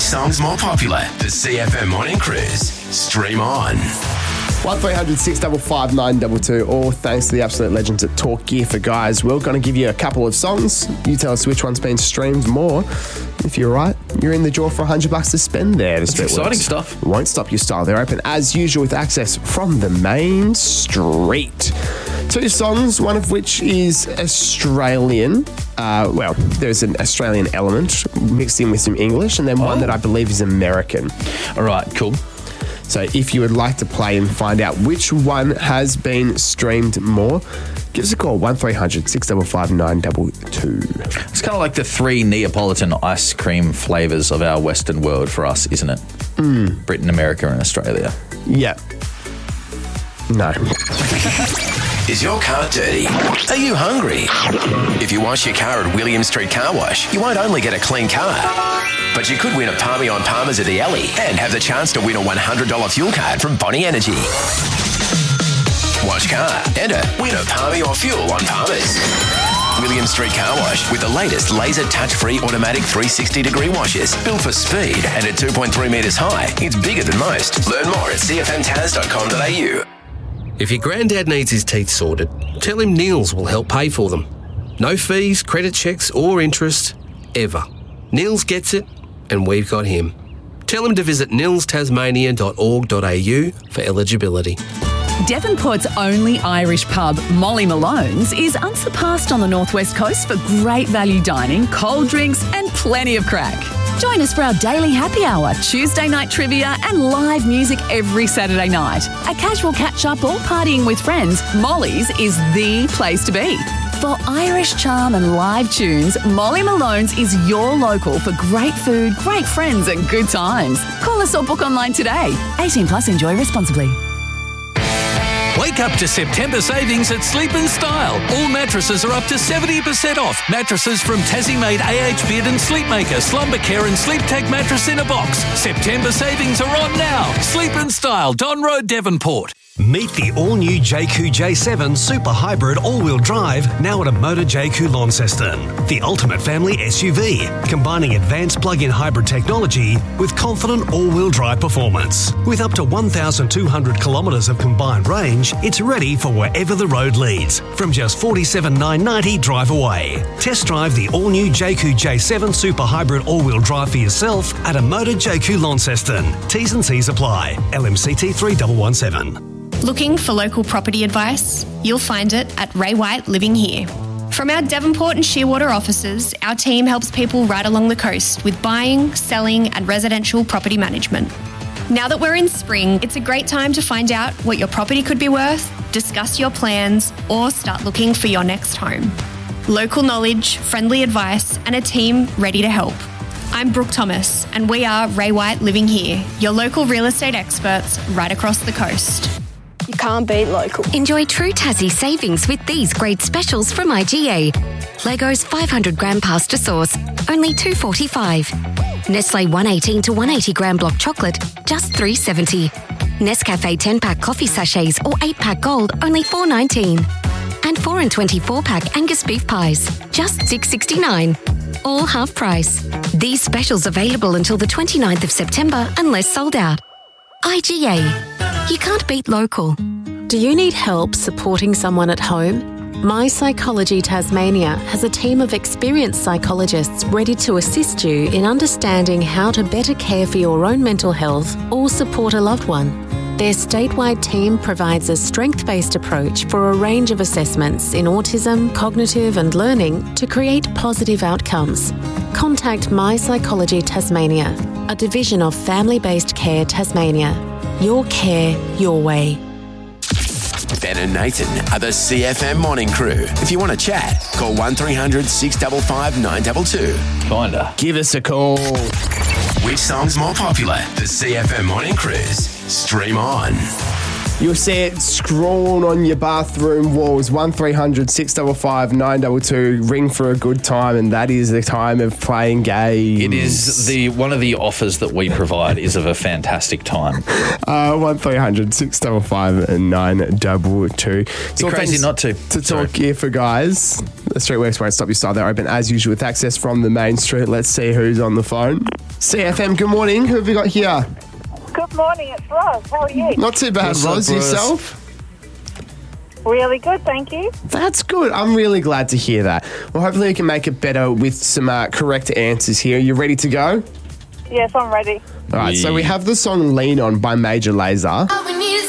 song's more popular? The CFM Morning Cruise. Stream on. 1300 655 922, all thanks to the absolute legends at Talk Gear for Guys. We're going to give you a couple of songs. You tell us which one's been streamed more. If you're right, you're in the draw for $100 to spend there. It's exciting stuff. It won't stop your style. They're open as usual with access from the main street. 2 songs, one of which is Australian. There's an Australian element mixed in with some English, and then one that I believe is American. All right, cool. So if you would like to play and find out which one has been streamed more, give us a call, 1300 655 922. It's kind of like the 3 Neapolitan ice cream flavours of our Western world for us, isn't it? Britain, America and Australia. Yeah. No. Is your car dirty? Are you hungry? If you wash your car at William Street Car Wash, you won't only get a clean car, but you could win a Palmy on Palmers at the Alley and have the chance to win a $100 fuel card from Bonnie Energy. Wash car, enter, win a Palmy or fuel on Palmers. William Street Car Wash with the latest laser touch-free automatic 360-degree washes. Built for speed and at 2.3 metres high, it's bigger than most. Learn more at cfmtaz.com.au. If your granddad needs his teeth sorted, tell him Niels will help pay for them. No fees, credit checks or interest, ever. Niels gets it, and we've got him. Tell him to visit nilstasmania.org.au for eligibility. Devonport's only Irish pub, Molly Malone's, is unsurpassed on the northwest coast for great value dining, cold drinks and plenty of crack. Join us for our daily happy hour, Tuesday night trivia and live music every Saturday night. A casual catch-up or partying with friends, Molly's is the place to be. For Irish charm and live tunes, Molly Malone's is your local for great food, great friends and good times. Call us or book online today. 18 plus, enjoy responsibly. Wake up to September savings at Sleep & Style. All mattresses are up to 70% off. Mattresses from Tassie-made AH Bed and Sleepmaker, Slumber Care and Sleep Tech mattress in a box. September savings are on now. Sleep & Style, Don Road, Devonport. Meet the all-new JQ J7 Super Hybrid all-wheel drive now at a Motor JQ Launceston. The ultimate family SUV, combining advanced plug-in hybrid technology with confident all-wheel drive performance. With up to 1,200 kilometres of combined range, it's ready for wherever the road leads, from just $47,990 drive away. Test drive the all-new JQ J7 Super Hybrid all-wheel drive for yourself at a Motor JQ Launceston. T's and C's apply. LMCT 3117. Looking for local property advice? You'll find it at Ray White Living Here. From our Devonport and Shearwater offices, our team helps people right along the coast with buying, selling and residential property management. Now that we're in spring, it's a great time to find out what your property could be worth, discuss your plans or start looking for your next home. Local knowledge, friendly advice and a team ready to help. I'm Brooke Thomas and we are Ray White Living Here, your local real estate experts right across the coast. You can't beat local. Enjoy true Tassie savings with these great specials from IGA. Leggo's 500 gram pasta sauce, only $2.45. Nestle 118 to 180 gram block chocolate, just $3.70. Nescafe 10-pack coffee sachets or 8-pack gold, only $4.19. And 4 and 24-pack Angus beef pies, just $6.69. All half price. These specials available until the 29th of September unless sold out. IGA. You can't beat local. Do you need help supporting someone at home? My Psychology Tasmania has a team of experienced psychologists ready to assist you in understanding how to better care for your own mental health or support a loved one. Their statewide team provides a strength-based approach for a range of assessments in autism, cognitive and learning to create positive outcomes. Contact My Psychology Tasmania, a division of Family-Based Care Tasmania. Your care, your way. Ben and Nathan are the CFM Morning Crew. If you want to chat, call 1300 655 922. Kinda. Give us a call. Which song's more popular? The CFM Morning Cruise. Stream on. You'll see it scrawled on your bathroom walls. 1300 655 922. Ring for a good time, and that is the time of playing games. It is one of the offers that we provide is of a fantastic time. 1300 655 922. Be crazy not to. Talk here for guys. The Streetworks won't stop your style. They're open as usual with access from the main street. Let's see who's on the phone. CFM, good morning. Who have we got here? Good morning, it's Roz. How are you? Not too bad, What's up, Roz. Roz? Yourself? Really good, thank you. That's good. I'm really glad to hear that. Well, hopefully we can make it better with some correct answers here. You ready to go? Yes, I'm ready. All right, so we have the song Lean On by Major Lazer.